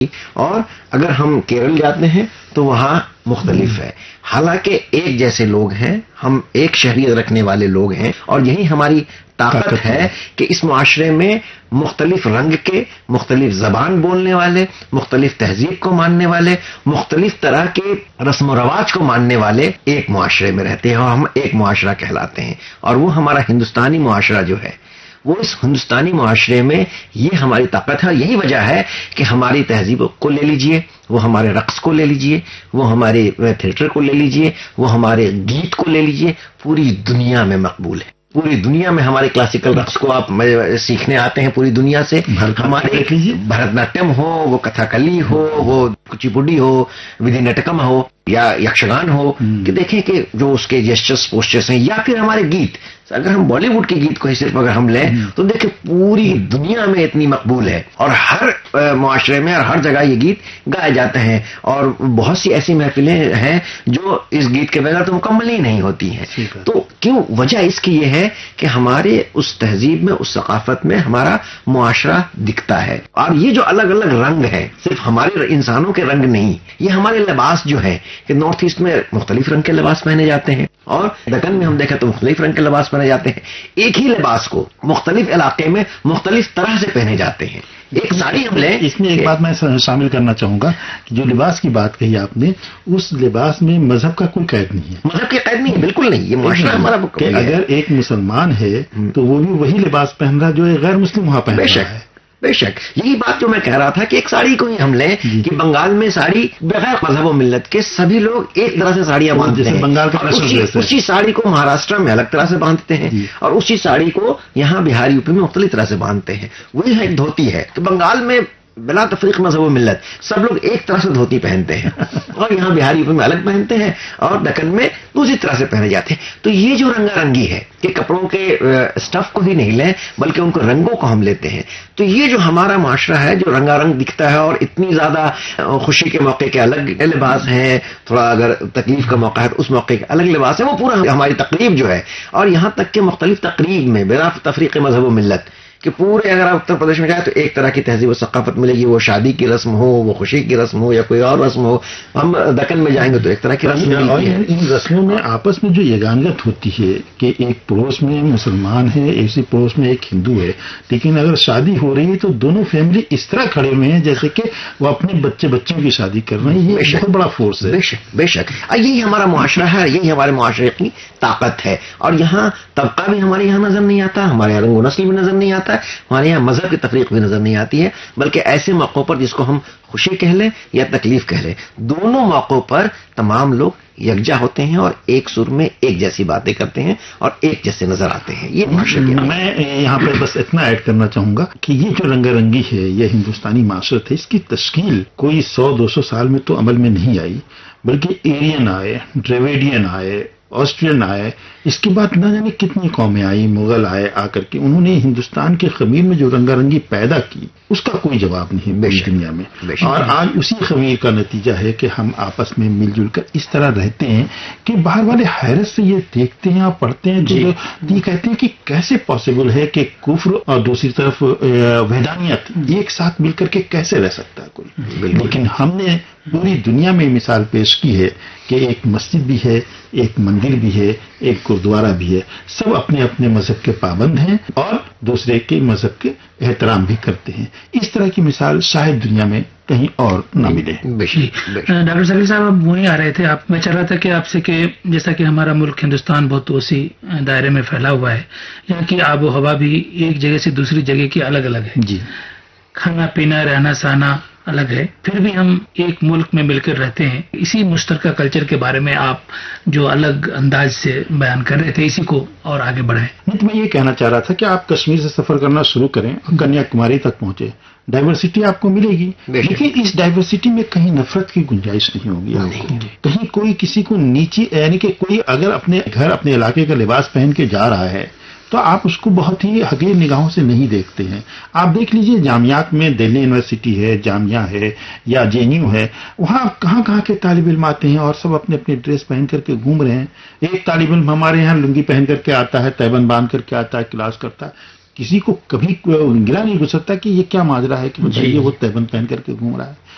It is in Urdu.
اور اگر ہم کیرل جاتے ہیں تو وہاں مختلف ہے. حالانکہ ایک جیسے لوگ ہیں، ہم ایک شہریت رکھنے والے لوگ ہیں، اور یہی ہماری طاقت ہے کہ اس معاشرے میں مختلف رنگ کے، مختلف زبان بولنے والے، مختلف تہذیب کو ماننے والے، مختلف طرح کے رسم و رواج کو ماننے والے ایک معاشرے میں رہتے ہیں، اور ہم ایک معاشرہ کہلاتے ہیں. اور وہ ہمارا ہندوستانی معاشرہ جو ہے، وہ اس ہندوستانی معاشرے میں یہ ہماری طاقت ہے. یہی وجہ ہے کہ ہماری تہذیب کو لے لیجئے، وہ ہمارے رقص کو لے لیجئے، وہ ہمارے تھیٹر کو لے لیجئے، وہ ہمارے گیت کو لے لیجئے، پوری دنیا میں مقبول ہے. پوری دنیا میں ہمارے کلاسیکل رقص کو آپ سیکھنے آتے ہیں پوری دنیا سے. ہمارے بھرت ناٹیم ہو، وہ کتھاکلی ہو، وہ کچی پوڈی ہو، ودھی نٹکم ہو، یا یکشگان ہو، کہ دیکھیں کہ جو اس کے جیسچرز پوسچرز ہیں، یا پھر ہمارے گیت. اگر ہم بالی ووڈ کے گیت کو ہی صرف اگر ہم لیں تو دیکھیں پوری دنیا میں اتنی مقبول ہے، اور ہر معاشرے میں اور ہر جگہ یہ گیت گائے جاتے ہیں. اور بہت سی ایسی محفلیں ہیں جو اس گیت کے بغیر تو مکمل ہی نہیں ہوتی ہیں. تو کیوں؟ وجہ اس کی یہ ہے کہ ہمارے اس تہذیب میں، اس ثقافت میں ہمارا معاشرہ دکھتا ہے. اور یہ جو الگ الگ رنگ ہے، صرف ہمارے انسانوں کے رنگ نہیں، یہ ہمارے لباس جو ہیں کہ نارتھ ایسٹ میں مختلف رنگ کے لباس پہنے جاتے ہیں، اور دکن میں ہم دیکھیں تو مختلف رنگ کے لباس پہنے جاتے ہیں. ایک ہی لباس کو مختلف علاقے میں مختلف طرح سے پہنے جاتے ہیں. ایک ساڑی ہم لیں، اس میں ایک بات میں شامل کرنا چاہوں گا کہ جو لباس کی بات کہی آپ نے، اس لباس میں مذہب کا کوئی قید نہیں ہے. مذہب کی قید نہیں ہے، بالکل نہیں. یہ معاشرہ ہمارا کہ اگر ایک مسلمان ہے تو وہ بھی وہی لباس پہن رہا جو ایک غیر مسلم وہاں پہن رہا ہے. بے شک یہی بات جو میں کہہ رہا تھا کہ ایک ساڑی کو ہی ہم لیں کہ بنگال میں ساڑی بغیر مذہب و ملت کے سبھی لوگ ایک طرح سے ساڑیاں باندھتے ہیں. بنگال کا اسی ساڑی کو مہاراشٹر میں الگ طرح سے باندھتے ہیں، اور اسی ساڑی کو یہاں بہار یوپی میں مختلف طرح سے باندھتے ہیں. وہی ایک دھوتی ہے کہ بنگال میں بلا تفریق مذہب و ملت سب لوگ ایک طرح سے دھوتی پہنتے ہیں، اور یہاں بہار یوپی میں الگ پہنتے ہیں، اور دکن میں دوسری طرح سے پہنے جاتے ہیں. تو یہ جو رنگا رنگی ہے کہ کپڑوں کے اسٹف کو ہی نہیں لیں بلکہ ان کو رنگوں کو ہم لیتے ہیں. تو یہ جو ہمارا معاشرہ ہے جو رنگا رنگ دکھتا ہے، اور اتنی زیادہ خوشی کے موقع کے الگ لباس ہیں، تھوڑا اگر تکلیف کا موقع ہے تو اس موقع کے الگ لباس ہے، وہ پورا ہماری تقریب جو ہے. اور یہاں تک کہ مختلف تقریب میں بلا تفریق مذہب و ملت کہ پورے اگر آپ اتر پردیش میں جائیں تو ایک طرح کی تہذیب و ثقافت ملے گی. وہ شادی کی رسم ہو، وہ خوشی کی رسم ہو، یا کوئی اور رسم ہو. ہم دکن میں جائیں گے تو ایک طرح کی رسم ملتی ہے. ان رسموں میں آپس میں جو یگانگت ہوتی ہے کہ ایک پڑوس میں مسلمان ہے، اسی پڑوس میں ایک ہندو ہے، لیکن اگر شادی ہو رہی ہے تو دونوں فیملی اس طرح کھڑے ہوئے ہیں جیسے کہ وہ اپنے بچوں کی شادی کر رہے ہیں. یہ بہت بڑا فورس ہے. بے شک یہی ہمارا معاشرہ ہے، یہی ہمارے معاشرے کی طاقت ہے. اور یہاں طبقہ بھی ہمارے یہاں نظر نہیں آتا، ہمارے یہاں رنگ و نسل بھی نظر نہیں آتا، ہمارے یہاں مذہب کی تفریق بھی نظر نہیں آتی ہے. بلکہ ایسے موقعوں پر جس کو ہم خوشی کہہ لیں یا تکلیف کہہ لیں، دونوں موقعوں پر تمام لوگ یکجا ہوتے ہیں اور ایک سر میں ایک جیسی باتیں کرتے ہیں اور ایک جیسے نظر آتے ہیں. یہ معاشرے کی میں یہاں پہ بس اتنا ایڈ کرنا چاہوں گا کہ یہ جو رنگا رنگی ہے، یہ ہندوستانی معاشرت ہے، اس کی تشکیل کوئی 100-200 سال میں تو عمل میں نہیں آئی، بلکہ ایرین آئے، ڈریویڈین آئے، آسٹرین آئے، اس کے بعد نہ جانے کتنی قومیں آئی، مغل آئے، آ کر کے انہوں نے ہندوستان کے خمیر میں جو رنگا رنگی پیدا کی اس کا کوئی جواب نہیں پوری دنیا میں. اور آج اسی خمیر کا نتیجہ ہے کہ ہم آپس میں مل جل کر اس طرح رہتے ہیں کہ باہر والے حیرت سے یہ دیکھتے ہیں اور پڑھتے ہیں، یہ کہتے ہیں کہ کیسے پاسبل ہے کہ کفر اور دوسری طرف وحدانیت ایک ساتھ مل کر کے کیسے رہ سکتا ہے کوئی. لیکن ہم نے پوری دنیا میں مثال پیش کی ہے کہ ایک مسجد بھی ہے، ایک مندر بھی ہے، ایک گردوارہ بھی ہے، سب اپنے اپنے مذہب کے پابند ہیں اور دوسرے کے مذہب کے احترام بھی کرتے ہیں. اس طرح کی مثال شاید دنیا میں کہیں اور نہ ملے. ڈاکٹر ثقیل صاحب اب وہیں آ رہے تھے، میں چاہ رہا تھا کہ آپ سے کہ جیسا کہ ہمارا ملک ہندوستان بہت وسیع دائرے میں پھیلا ہوا ہے، یہاں کی آب و ہوا بھی ایک جگہ سے دوسری جگہ کی الگ الگ ہے. جی، کھانا پینا رہنا سہنا الگ ہے، پھر بھی ہم ایک ملک میں مل کر رہتے ہیں. اسی مشترکہ کلچر کے بارے میں آپ جو الگ انداز سے بیان کر رہے تھے، اسی کو اور آگے بڑھائیں. تو میں یہ کہنا چاہ رہا تھا کہ آپ کشمیر سے سفر کرنا شروع کریں اور کنیا کماری تک پہنچے، ڈائیورسٹی آپ کو ملے گی، لیکن اس ڈائیورسٹی میں کہیں نفرت کی گنجائش نہیں ہوگی آپ کو. کہیں کوئی کسی کو نیچی، یعنی کہ کوئی اگر اپنے گھر اپنے علاقے کا لباس پہن کے جا رہا ہے تو آپ اس کو بہت ہی حقیر نگاہوں سے نہیں دیکھتے ہیں. آپ دیکھ لیجئے جامعات میں، دہلی یونیورسٹی ہے، جامعہ ہے یا JNU ہے، وہاں کہاں کہاں کے طالب علم آتے ہیں اور سب اپنے اپنے ڈریس پہن کر کے گھوم رہے ہیں. ایک طالب علم ہمارے یہاں لنگی پہن کر کے آتا ہے، تیبند باندھ کر کے آتا ہے، کلاس کرتا ہے، کسی کو کبھی گرا نہیں گزرتا کہ یہ کیا ماجرا ہے کہ بتائیے وہ تیبند پہن کر کے گھوم رہا ہے.